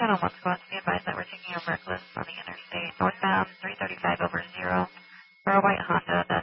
Channel 1 squad, be advised that we're taking a reckless on the interstate, northbound 335 over 0 for a white Honda that